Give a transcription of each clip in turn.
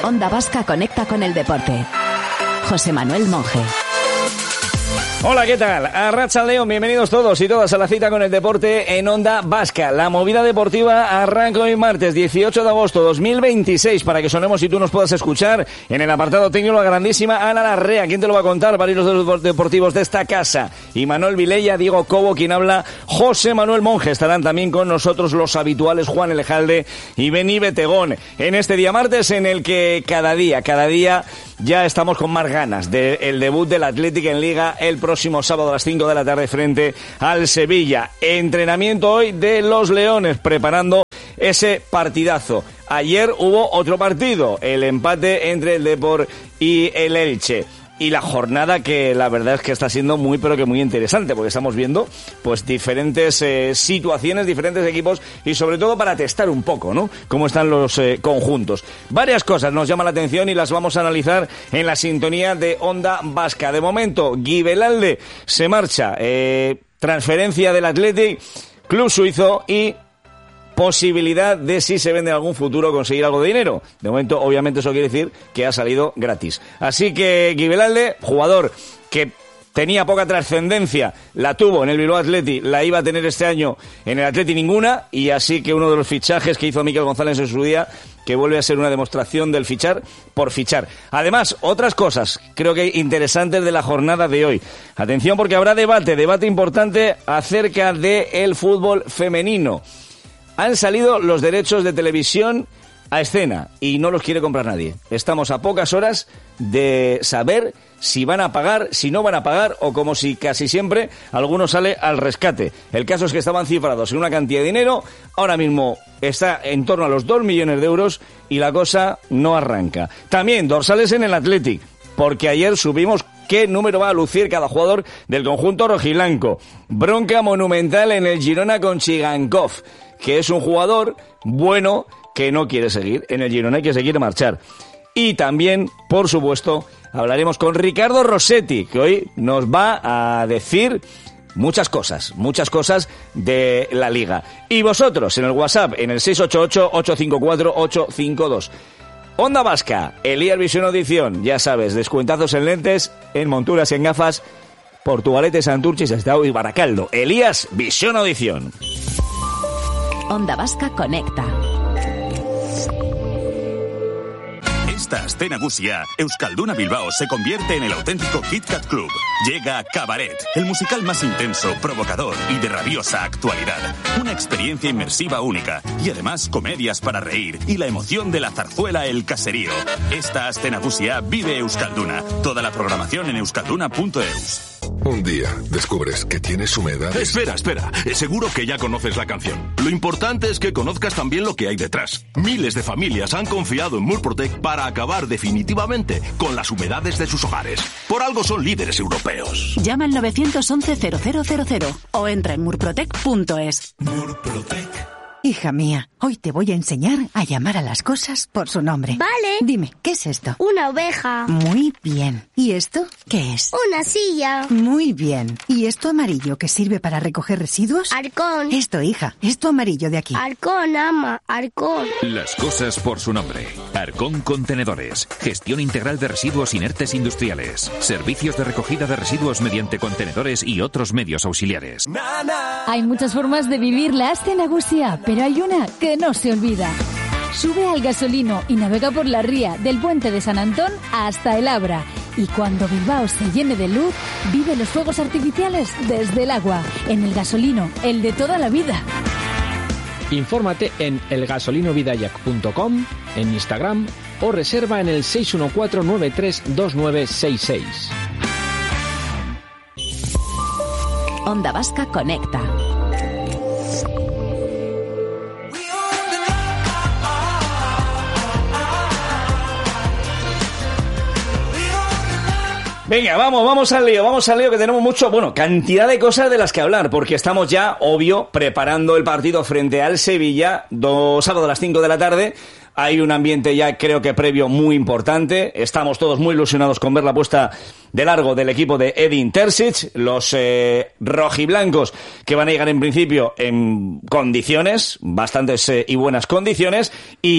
Onda Vasca conecta con el deporte. José Manuel Monje. Hola, ¿qué tal? Arratsaldeon, bienvenidos todos y todas a la cita con el deporte en Onda Vasca. La movida deportiva arranca hoy martes 18 de agosto 2026 para que sonemos y tú nos puedas escuchar en el apartado técnico la grandísima Ana Larrea. ¿Quién te lo va a contar? Varios de los deportivos de esta casa. Y Manuel Vilella, Diego Cobo, quien habla, José Manuel Monje. Estarán también con nosotros los habituales Juan Elejalde y Beni Betegón. En este día martes en el que cada día ya estamos con más ganas del debut del Athletic en Liga el próximo sábado a las 5 de la tarde frente al Sevilla. Entrenamiento hoy de los Leones, preparando ese partidazo. Ayer hubo otro partido, el empate entre el Depor y el Elche. Y la jornada que la verdad es que está siendo muy pero que muy interesante, porque estamos viendo pues diferentes situaciones, diferentes equipos y sobre todo para testar un poco, ¿no?, cómo están los conjuntos. Varias cosas nos llaman la atención y las vamos a analizar en la sintonía de Onda Vasca. De momento, Guibelalde se marcha, transferencia del Athletic, club suizo y posibilidad de, si se vende en algún futuro, conseguir algo de dinero. De momento, obviamente, eso quiere decir que ha salido gratis. Así que Guibelalde, jugador que tenía poca trascendencia, la tuvo en el Bilbao Athletic, la iba a tener este año en el Athletic ninguna, y así que uno de los fichajes que hizo Mikel González en su día, que vuelve a ser una demostración del fichar por fichar. Además, otras cosas, creo que interesantes de la jornada de hoy. Atención, porque habrá debate importante acerca del fútbol femenino. Han salido los derechos de televisión a escena y no los quiere comprar nadie. Estamos a pocas horas de saber si van a pagar, si no van a pagar, o como si casi siempre alguno sale al rescate. El caso es que estaban cifrados en una cantidad de dinero, ahora mismo está en torno a los 2 millones de euros y la cosa no arranca. También dorsales en el Athletic, porque ayer subimos qué número va a lucir cada jugador del conjunto rojiblanco. Bronca monumental en el Girona con Chigankov, que es un jugador bueno que no quiere seguir en el Girona y que se quiere marchar. Y también, por supuesto, hablaremos con Ricardo Rossetti, que hoy nos va a decir muchas cosas de la Liga. Y vosotros, en el WhatsApp, en el 688-854-852. Onda Vasca, Elías Visión Audición, ya sabes, descuentazos en lentes, en monturas y en gafas, Portugalete, Santurce, Sestao y Baracaldo. Elías Visión Audición. Onda Vasca conecta. Esta Aste Nagusia, Euskalduna Bilbao se convierte en el auténtico Kit Kat Club. Llega Cabaret, el musical más intenso, provocador y de rabiosa actualidad. Una experiencia inmersiva única y además comedias para reír y la emoción de la zarzuela El Caserío. Esta Aste Nagusia vive Euskalduna. Toda la programación en euskalduna.eus. Un día descubres que tienes humedad. Espera. Seguro que ya conoces la canción. Lo importante es que conozcas también lo que hay detrás. Miles de familias han confiado en Murprotec para acabar definitivamente con las humedades de sus hogares. Por algo son líderes europeos. Llama al 911-0000 o entra en murprotec.es. Murprotec. Hija mía, hoy te voy a enseñar a llamar a las cosas por su nombre. Vale. Dime, ¿qué es esto? Una oveja. Muy bien. ¿Y esto qué es? Una silla. Muy bien. ¿Y esto amarillo que sirve para recoger residuos? Arcón. Esto, hija, esto amarillo de aquí. Arcón, ama, Arcón. Las cosas por su nombre. Arcón Contenedores. Gestión integral de residuos inertes industriales. Servicios de recogida de residuos mediante contenedores y otros medios auxiliares. Hay muchas formas de vivir la Aste Nagusia, pero hay una que no se olvida. Sube al Gasolino y navega por la ría del Puente de San Antón hasta el Abra. Y cuando Bilbao se llene de luz, vive los fuegos artificiales desde el agua. En el Gasolino, el de toda la vida. Infórmate en elgasolinovidayac.com, en Instagram o reserva en el 614-932966. Onda Vasca conecta. Venga, vamos al lío, que tenemos cantidad de cosas de las que hablar, porque estamos ya, obvio, preparando el partido frente al Sevilla, sábado a las 5 de la tarde. Hay un ambiente ya, creo que previo, muy importante. Estamos todos muy ilusionados con ver la puesta de largo del equipo de Edin Terzic, los rojiblancos que van a llegar en principio en condiciones, bastantes y buenas condiciones,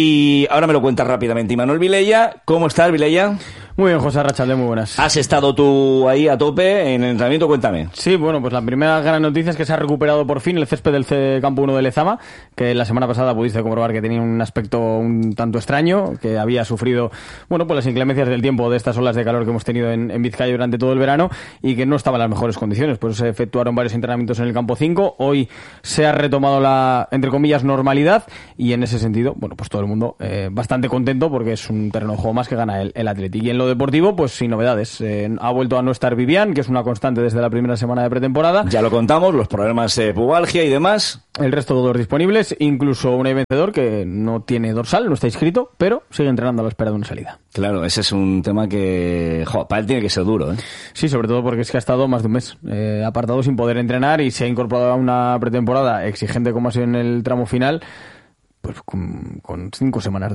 y ahora me lo cuentas rápidamente Imanol Vilella. ¿Cómo estás, Vilella? Muy bien, José Arrachalde, muy buenas. ¿Has estado tú ahí a tope en el entrenamiento? Cuéntame. Sí, bueno, pues la primera gran noticia es que se ha recuperado por fin el césped del campo 1 de Lezama, que la semana pasada pudiste comprobar que tenía un aspecto un tanto extraño, que había sufrido, bueno, pues las inclemencias del tiempo de estas olas de calor que hemos tenido en Vizcaya durante todo el verano y que no estaba en las mejores condiciones. Por eso se efectuaron varios entrenamientos en el campo 5. Hoy se ha retomado la, entre comillas, normalidad y en ese sentido, bueno, pues todo el mundo bastante contento porque es un terreno de juego más que gana el Athletic. Y en lo deportivo, pues sin novedades. Ha vuelto a no estar Vivian, que es una constante desde la primera semana de pretemporada. Ya lo contamos, los problemas de pubalgia y demás. El resto todos disponibles, incluso un vencedor que no tiene dorsal, no está inscrito, pero sigue entrenando a la espera de una salida. Claro, ese es un tema que, para él tiene que ser duro, ¿eh? Sí, sobre todo porque es que ha estado más de un mes apartado sin poder entrenar y se ha incorporado a una pretemporada exigente como ha sido en el tramo final, pues con 5 semanas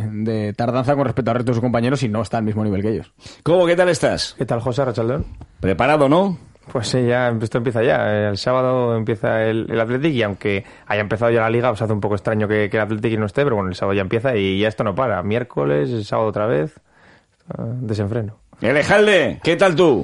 de tardanza con respecto al resto de sus compañeros y no está al mismo nivel que ellos. ¿Cómo? ¿Qué tal estás? ¿Qué tal, José Arrachaldón? ¿Preparado, no? Pues sí, ya esto empieza ya. El sábado empieza el Athletic y aunque haya empezado ya la Liga, pues hace un poco extraño que el Athletic no esté, pero bueno, el sábado ya empieza y ya esto no para. Miércoles, el sábado otra vez, desenfreno. Elejalde, ¿qué tal tú?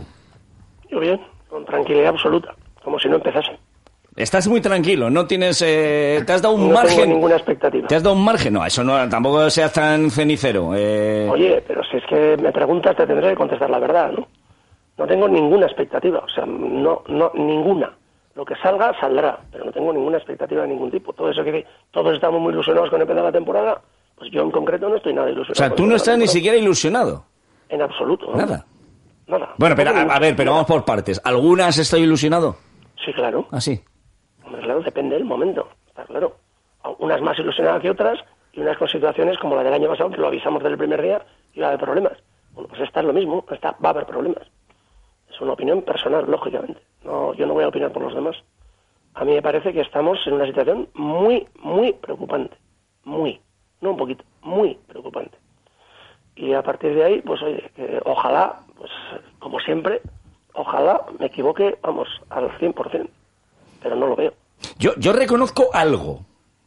Yo bien, con tranquilidad absoluta, como si no empezase. Estás muy tranquilo, no tienes... ¿te has dado un no margen? No tengo ninguna expectativa. ¿Te has dado un margen? No, eso no, tampoco seas tan cenicero. Oye, pero si es que me preguntas, te tendré que contestar la verdad, ¿no? No tengo ninguna expectativa, o sea, no, ninguna. Lo que salga, saldrá, pero no tengo ninguna expectativa de ningún tipo. Todo eso que todos estamos muy ilusionados con empezar la temporada, pues yo en concreto no estoy nada ilusionado. O sea, tú no estás ni siquiera ilusionado. En absoluto, ¿no? Nada. Nada. Bueno, pero a ver, pero vamos por partes. ¿Algunas estoy ilusionado? Sí, claro. ¿Ah, sí? Hombre, claro, depende del momento, está claro. Unas más ilusionadas que otras y unas con situaciones como la del año pasado, que lo avisamos desde el primer día y iba a haber problemas. Bueno, pues esta es lo mismo, esta va a haber problemas. Es una opinión personal, lógicamente. No, yo no voy a opinar por los demás. A mí me parece que estamos en una situación muy, muy preocupante. Muy, no un poquito, muy preocupante. Y a partir de ahí, pues oye, ojalá, pues como siempre, ojalá me equivoque, vamos, al 100%. Pero no lo veo. Yo reconozco algo.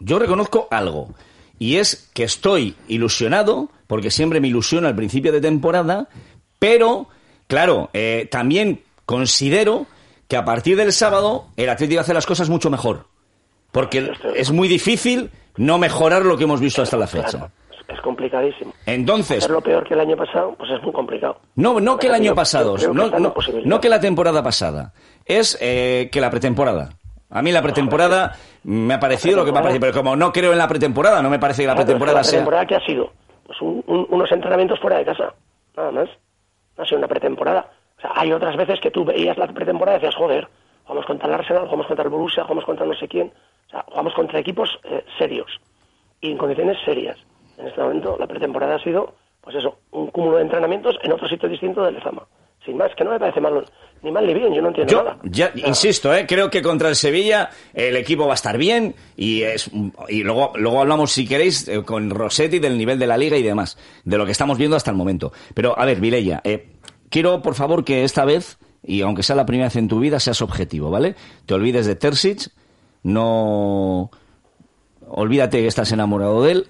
Y es que estoy ilusionado, porque siempre me ilusiono al principio de temporada, pero... Claro, también considero que a partir del sábado el Atlético hace las cosas mucho mejor. Porque es muy difícil no mejorar lo que hemos visto hasta la fecha. Claro, es complicadísimo. Entonces... Hacer lo peor que el año pasado, pues es muy complicado. No que el año pasado, no que la temporada pasada. Es que la pretemporada. A mí la pretemporada me ha parecido lo que me ha parecido. Pero como no creo en la pretemporada, no me parece que la pretemporada sea... ¿La pretemporada qué ha sido? Pues unos entrenamientos fuera de casa, nada más. No ha sido una pretemporada. O sea, hay otras veces que tú veías la pretemporada y decías, joder, jugamos contra el Arsenal, jugamos contra el Borussia, jugamos contra no sé quién. O sea, jugamos contra equipos serios y en condiciones serias. En este momento la pretemporada ha sido, pues eso, un cúmulo de entrenamientos en otro sitio distinto de Lezama. Sin más, que no me parece mal, ni mal ni bien, yo no entiendo nada. Insisto, creo que contra el Sevilla el equipo va a estar bien y luego hablamos, si queréis, con Rossetti del nivel de la Liga y demás, de lo que estamos viendo hasta el momento. Pero, a ver, Vilella, quiero, por favor, que esta vez, y aunque sea la primera vez en tu vida, seas objetivo, ¿vale? Te olvides de Terzic, no... Olvídate que estás enamorado de él.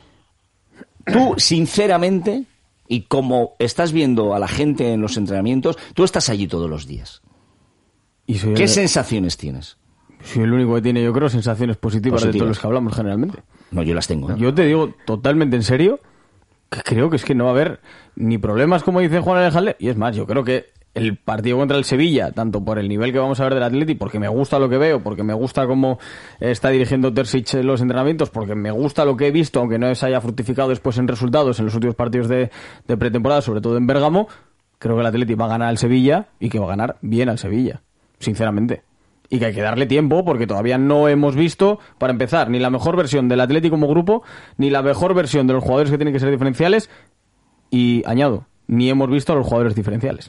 Tú, sinceramente... Y como estás viendo a la gente en los entrenamientos, tú estás allí todos los días. ¿Qué sensaciones tienes? Soy el único que tiene, yo creo, sensaciones positivas de todos los que hablamos generalmente. No, yo las tengo. Yo te digo totalmente en serio que creo que es que no va a haber ni problemas, como dice Juan Alejandro. Y es más, yo creo que el partido contra el Sevilla, tanto por el nivel que vamos a ver del Atleti, porque me gusta lo que veo, porque me gusta cómo está dirigiendo Terzic los entrenamientos, porque me gusta lo que he visto, aunque no se haya fructificado después en resultados en los últimos partidos de pretemporada, sobre todo en Bérgamo, creo que el Atleti va a ganar al Sevilla y que va a ganar bien al Sevilla, sinceramente. Y que hay que darle tiempo porque todavía no hemos visto, para empezar, ni la mejor versión del Atleti como grupo, ni la mejor versión de los jugadores que tienen que ser diferenciales, y añado, ni hemos visto a los jugadores diferenciales.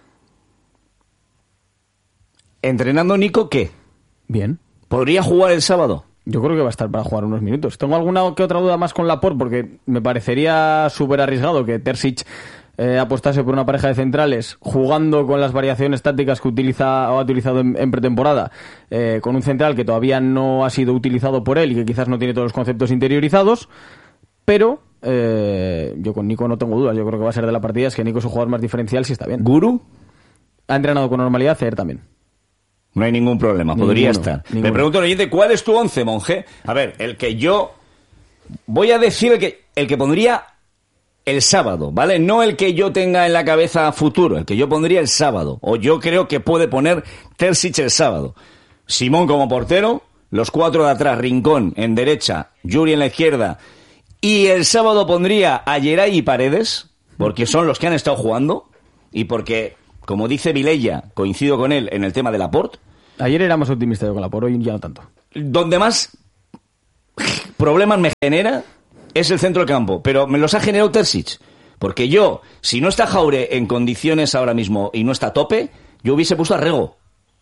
¿Entrenando Nico qué? Bien. ¿Podría jugar el sábado? Yo creo que va a estar para jugar unos minutos. Tengo alguna que otra duda más con Laporte porque me parecería súper arriesgado que Terzic apostarse por una pareja de centrales jugando con las variaciones tácticas que ha utilizado en pretemporada, con un central que todavía no ha sido utilizado por él y que quizás no tiene todos los conceptos interiorizados, pero yo con Nico no tengo dudas. Yo creo que va a ser de la partida, es que Nico es un jugador más diferencial si está bien. ¿Guru? Ha entrenado con normalidad, Cer también. No hay ningún problema, podría estar. Ninguno. Me pregunto al oyente, ¿cuál es tu 11, Monje? A ver, el que yo... Voy a decir el que pondría el sábado, ¿vale? No el que yo tenga en la cabeza a futuro, el que yo pondría el sábado. O yo creo que puede poner Terzic el sábado. Simón como portero, los 4 de atrás, Rincón en derecha, Yuri en la izquierda. Y el sábado pondría a Geray y Paredes, porque son los que han estado jugando. Y porque, como dice Vilella, coincido con él en el tema de Laporte. Ayer era más optimista yo con Laporte, hoy ya no tanto. Donde más problemas me genera es el centro del campo, pero me los ha generado Terzic, porque yo, si no está Jaure en condiciones ahora mismo y no está a tope, yo hubiese puesto a Rego.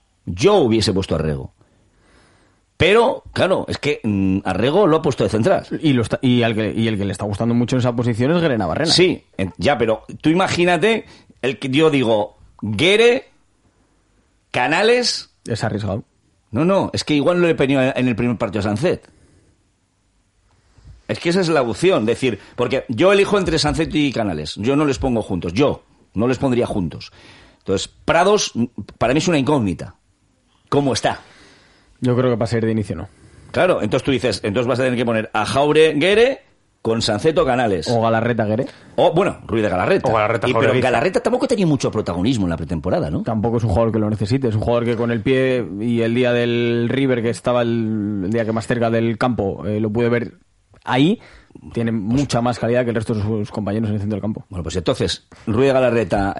Pero, claro, es que a Rego lo ha puesto de central. Y el que le está gustando mucho en esa posición es Guere Navarrena. Sí, ya, pero tú imagínate, el que yo digo, Guere, Canales... Es arriesgado. No, es que igual no le peinó en el primer partido a Sancet. Es que esa es la opción, decir, porque yo elijo entre Sancet y Canales, yo no les pongo juntos, yo no les pondría juntos. Entonces, Prados, para mí es una incógnita. ¿Cómo está? Yo creo que va a ser de inicio, ¿no? Claro, entonces tú dices, entonces vas a tener que poner a Jaure Guere con Sancet o Canales. O Galarreta Guere. O, bueno, Ruiz de Galarreta. O Galarreta, pero Galarreta tampoco tenía mucho protagonismo en la pretemporada, ¿no? Tampoco es un jugador que lo necesite, es un jugador que con el pie y el día del River, que estaba el día que más cerca del campo, lo pude ver ahí, tiene mucha más calidad que el resto de sus compañeros en el centro del campo. Bueno, pues entonces, Ruiz de Galarreta,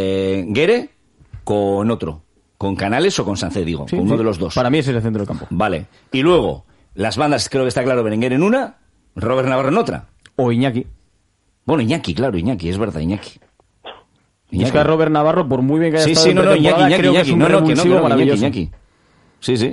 Guere con otro, con Canales o con Sancet, digo, Sí, con uno de los dos. Para mí ese es el centro del campo. Vale, y luego, las bandas, creo que está claro, Berenguer en una, Robert Navarro en otra. O Iñaki. Bueno, Iñaki, claro, Iñaki, es verdad, Iñaki. Y es que a Robert Navarro, por muy bien que haya estado en Iñaki, pretemporada, creo que es un revulsivo maravilloso. Iñaki. Sí.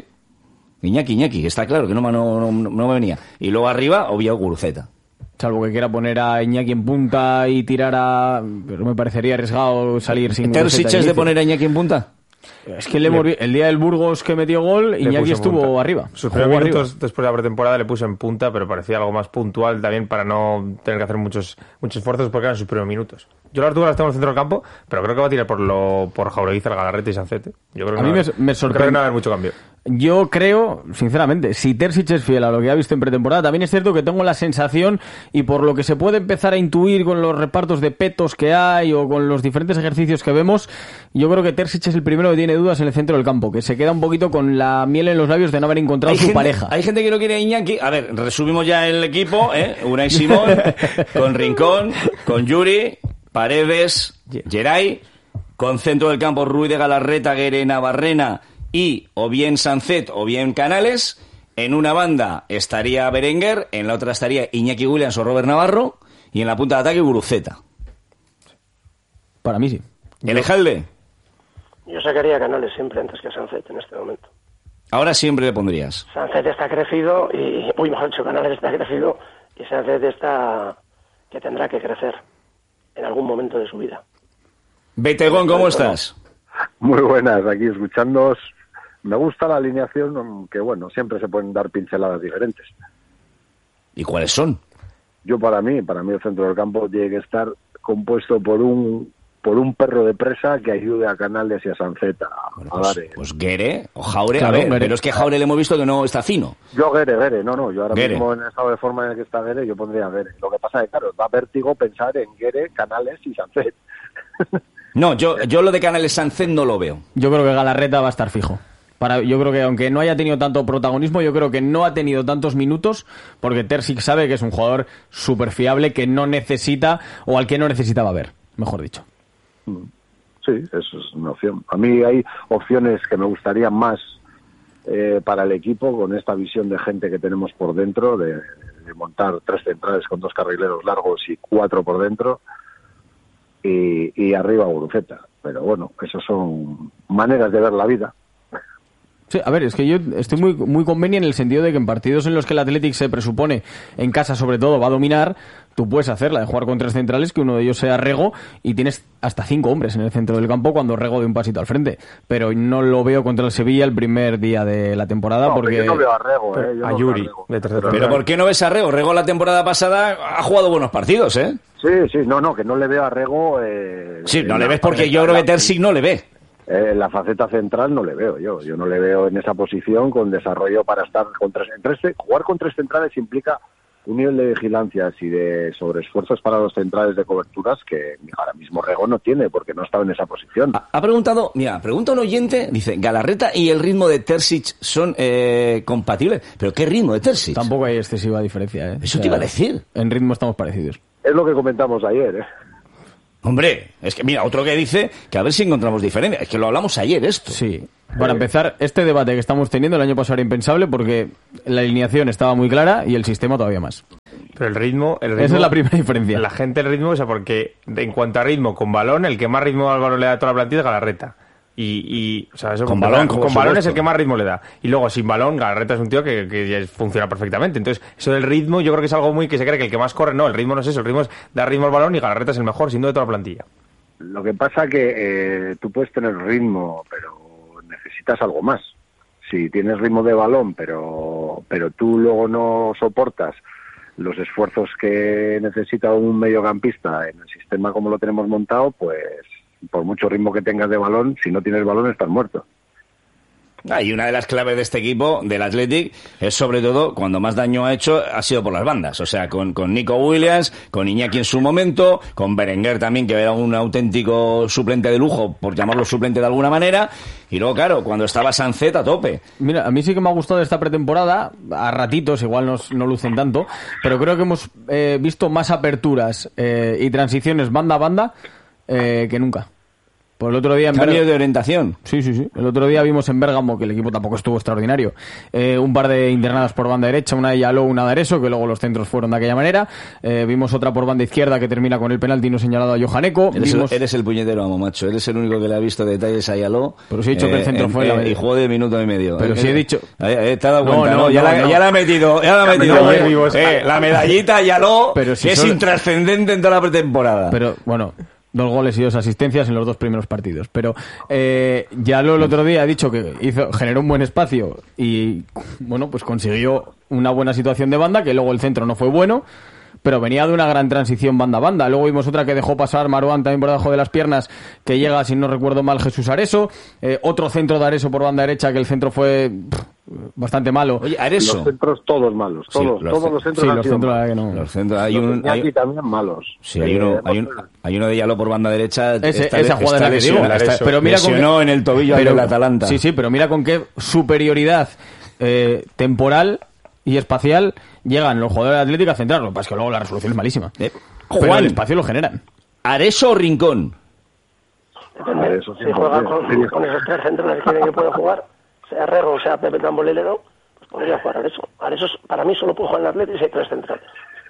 Iñaki, está claro que no me venía. Y luego arriba, obvio, Guruceta. Salvo que quiera poner a Iñaki en punta y tirar a... Pero me parecería arriesgado salir sin... ¿Terzic es de poner a Iñaki en punta? Es que el día del Burgos que metió gol, Iñaki estuvo arriba. Sus primeros minutos después de la pretemporada le puse en punta, pero parecía algo más puntual también para no tener que hacer muchos esfuerzos porque eran sus primeros minutos. Yo las dudas las tengo en el centro del campo, pero creo que va a tirar por Jaureguizar, Galarreta y Sancet. Yo creo que a mí me sorprende. Creo que no va a haber mucho cambio. Yo creo, sinceramente, si Terzic es fiel a lo que ha visto en pretemporada, también es cierto que tengo la sensación, y por lo que se puede empezar a intuir con los repartos de petos que hay o con los diferentes ejercicios que vemos, yo creo que Terzic es el primero que tiene dudas en el centro del campo, que se queda un poquito con la miel en los labios de no haber encontrado su pareja. Hay gente que no quiere a Iñaki. A ver, resumimos ya el equipo, Unai Simón, con Rincón, con Yuri, Paredes, Geray, con centro del campo Ruiz de Galarreta, Guere Navarrena y o bien Sancet o bien Canales. En una banda estaría Berenguer, en la otra estaría Iñaki Williams o Robert Navarro y en la punta de ataque Guruceta. Para mí sí. ¿Elejalde? Yo sacaría a Canales siempre antes que a Sancet en este momento. Ahora siempre le pondrías. Sancet está crecido y... Uy, mejor dicho, Canales está crecido y Sancet está... que tendrá que crecer en algún momento de su vida. Betegón, ¿cómo estás? Muy buenas, aquí escuchándoos. Me gusta la alineación, aunque bueno, siempre se pueden dar pinceladas diferentes. ¿Y cuáles son? Yo para mí el centro del campo tiene que estar compuesto por un perro de presa que ayude a Canales y a Sancet a dar... Pues Guere o Jaure, claro, a ver, Guere. Pero es que Jaure le hemos visto que no está fino. Yo Guere, no, yo ahora Guere. mismo en el estado de forma en el que está Guere, yo pondría Guere. Lo que pasa es que, claro, da vértigo pensar en Guere, Canales y Sancet. No, yo lo de Canales Sancet no lo veo. Yo creo que Galarreta va a estar fijo. Yo creo que aunque no haya tenido tanto protagonismo, yo creo que no ha tenido tantos minutos porque Terzic sabe que es un jugador súper fiable que no necesita, o al que no necesitaba ver, mejor dicho. Sí, eso es una opción. A mí hay opciones que me gustarían más para el equipo con esta visión de gente que tenemos por dentro, de montar 3 centrales con 2 carrileros largos y 4 por dentro y arriba Guruceta. Pero bueno, esas son maneras de ver la vida. Sí, a ver, es que yo estoy muy conveniente en el sentido de que en partidos en los que el Athletic se presupone, en casa sobre todo, va a dominar, tú puedes hacerla de jugar con 3 centrales, que uno de ellos sea Rego, y tienes hasta 5 hombres en el centro del campo cuando Rego de un pasito al frente. Pero no lo veo contra el Sevilla el primer día de la temporada, porque... Yo no veo a Rego, a Yuri. Pero ¿por qué no ves a Rego? Rego la temporada pasada ha jugado buenos partidos, ¿eh? Sí, no, que no le veo a Rego... sí, no le ves porque yo creo que Terzic no le ve. En la faceta central no le veo yo no le veo en esa posición con desarrollo para estar con jugar con 3 centrales implica un nivel de vigilancias y de sobreesfuerzos para los centrales de coberturas que ahora mismo Rego no tiene porque no ha estado en esa posición. Pregunta un oyente, dice, Galarreta y el ritmo de Terzic son compatibles, pero ¿qué ritmo de Terzic? Tampoco hay excesiva diferencia, ¿eh? Eso te iba a decir. En ritmo estamos parecidos. Es lo que comentamos ayer, ¿eh? Hombre, es que mira, otro que dice que a ver si encontramos diferencia. Es que lo hablamos ayer esto. Sí. Para empezar, este debate que estamos teniendo el año pasado era impensable porque la alineación estaba muy clara y el sistema todavía más. Pero el ritmo... Esa es la primera diferencia. La gente el ritmo, o sea, porque en cuanto a ritmo, con balón, el que más ritmo al balón le da a toda la plantilla es Galarreta. O sea, eso con balón es el que más ritmo le da. Y luego, sin balón, Galarreta es un tío que funciona perfectamente. Entonces, eso del ritmo, yo creo que es algo muy que se cree que el que más corre, no, el ritmo no es eso, el ritmo es dar ritmo al balón y Galarreta es el mejor, sin duda, de toda la plantilla. Lo que pasa que tú puedes tener ritmo, pero necesitas algo más. Si tienes ritmo de balón, pero tú luego no soportas los esfuerzos que necesita un mediocampista en el sistema como lo tenemos montado, pues por mucho ritmo que tengas de balón, si no tienes balón estás muerto. Y una de las claves de este equipo, del Athletic, es sobre todo, cuando más daño ha hecho, ha sido por las bandas. O sea, con Nico Williams, con Iñaki en su momento, con Berenguer también, que era un auténtico suplente de lujo, por llamarlo suplente de alguna manera. Y luego, claro, cuando estaba Sancet a tope. Mira, a mí sí que me ha gustado esta pretemporada, a ratitos, igual no lucen tanto, pero creo que hemos visto más aperturas y transiciones banda a banda que nunca. Pues el otro día cambio de orientación. Sí. El otro día vimos en Bérgamo, que el equipo tampoco estuvo extraordinario, un par de internadas por banda derecha, una de Yaló, una de Areso, que luego los centros fueron de aquella manera. Vimos otra por banda izquierda que termina con el penalti no señalado a Johaneko. Eres el puñetero amo, macho. Eres el único que le ha visto detalles a Yaló. Pero si he dicho que el centro fue la y jugó de minuto y medio. Pero si he dicho... ¿Te has dado cuenta? No, ya la ha metido. La medallita a Yaló, pero si es intrascendente en toda la pretemporada. Pero, bueno... 2 goles y 2 asistencias en los 2 primeros partidos. Pero Yaló el otro día ha dicho que generó un buen espacio y, bueno, pues consiguió una buena situación de banda, que luego el centro no fue bueno, pero venía de una gran transición banda a banda. Luego vimos otra que dejó pasar Marouane también por debajo de las piernas, que llega, si no recuerdo mal, Jesús Areso. Otro centro de Areso por banda derecha, que el centro fue bastante malo. Oye, Areso. Los centros todos malos. Todos los centros los centros no. Los centros hay también malos. Sí, hay uno de Yaló por banda derecha. Esa jugada que digo. Pero mira lesionó en el tobillo del Atalanta. Sí, pero mira con qué superioridad temporal y espacial llegan los jugadores de Atlético a centrarlo. Pues que luego la resolución es malísima. Pero el espacio lo generan. ¿Areso o Rincón? Depende. Si juega con esos 3 centrales que puede jugar, sea Rego o sea Pepe Tambolelero, pues podría jugar Areso. Areso para mí solo puede jugar en el Atlético si hay 3 centrales.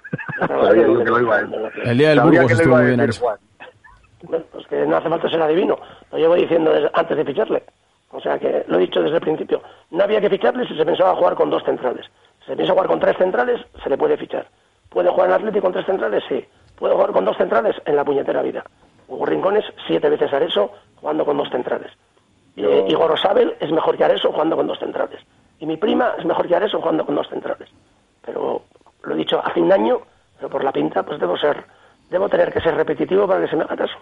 El día del Burgos estuvo muy bien Areso. Bueno, pues que no hace falta ser adivino. Lo llevo diciendo antes de ficharle. O sea que lo he dicho desde el principio. No había que ficharle si se pensaba jugar con 2 centrales. Si se piensa jugar con 3 centrales, se le puede fichar. ¿Puede jugar en Atlético con 3 centrales? Sí. ¿Puede jugar con 2 centrales? En la puñetera vida. Hugo Rincones 7 veces Areso jugando con 2 centrales. Igor Osabel es mejor que Areso jugando con 2 centrales. Y mi prima es mejor que Areso jugando con 2 centrales. Pero lo he dicho hace un año, pero por la pinta pues debo tener que ser repetitivo para que se me haga caso.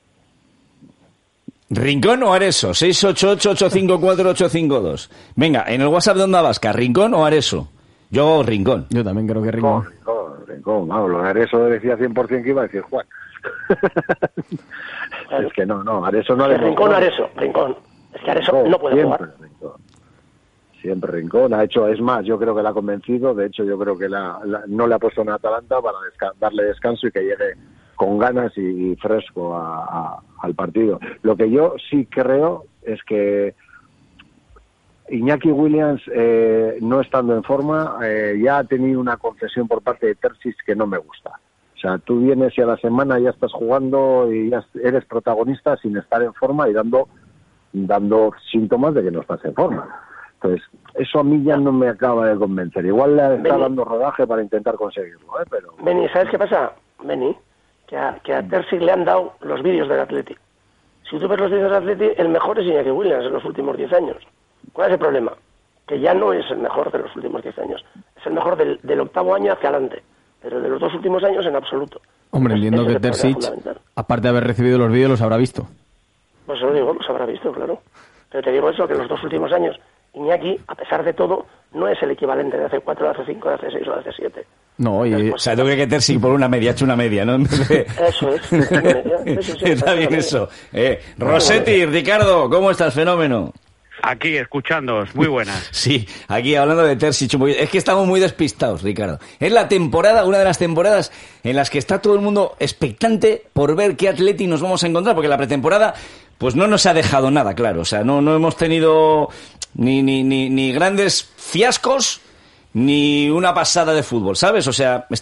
¿Rincón o Areso? 688-854-852. Venga, en el WhatsApp de Onda Vasca, ¿Rincón o Areso? Yo Rincón. Yo también creo que Rincón. Rincón. Vamos, lo de Areso decía 100% que iba a decir Juan. Es que no, Areso no le... Rincón. Es que Areso no puede jugar. Siempre Rincón. Ha hecho, es más, yo creo que la ha convencido. De hecho, yo creo que no le ha puesto en Atalanta para darle descanso y que llegue con ganas y fresco al partido. Lo que yo sí creo es que Iñaki Williams, no estando en forma, ya ha tenido una concesión por parte de Terzic que no me gusta. O sea, tú vienes y a la semana ya estás jugando y ya eres protagonista sin estar en forma y dando síntomas de que no estás en forma. Entonces, eso a mí ya no me acaba de convencer. Igual le está dando rodaje para intentar conseguirlo, pero... Beni, ¿sabes qué pasa? Beni, que a Terzic le han dado los vídeos del Atleti. Si tú ves los vídeos del Atleti, el mejor es Iñaki Williams en los últimos 10 años. ¿Cuál es el problema? Que ya no es el mejor de los últimos 10 años. Es el mejor del octavo año hacia adelante. Pero de los 2 últimos años en absoluto. Hombre, entiendo que Terzic, aparte de haber recibido los vídeos, los habrá visto. Pues eso lo digo, los habrá visto, claro. Pero te digo eso, que en los 2 últimos años, Iñaki, a pesar de todo, no es el equivalente de hace 4, de hace 5, de hace 6 o de hace 7. No, y... O sea, tú crees que Terzic por una media ha hecho una media, ¿no? Eso es, una media. Sí, está bien eso. Rossetti, Ricardo, ¿cómo estás? Fenómeno. Aquí, escuchándoos, muy buenas. Sí, aquí hablando de Terzic, es que estamos muy despistados, Ricardo. Es la temporada, una de las temporadas en las que está todo el mundo expectante por ver qué Atleti nos vamos a encontrar, porque la pretemporada pues no nos ha dejado nada claro. O sea, no hemos tenido ni grandes fiascos, ni una pasada de fútbol, ¿sabes? O sea,